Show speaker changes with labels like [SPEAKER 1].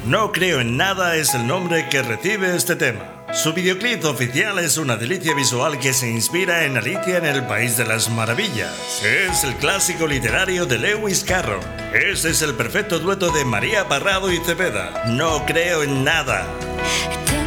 [SPEAKER 1] No creo en nada es el nombre que recibe este tema. Su videoclip oficial es una delicia visual que se inspira en Alicia en el País de las Maravillas. Es el clásico literario de Lewis Carroll. Ese es el perfecto dueto de María Parrado y Cepeda. No creo en nada.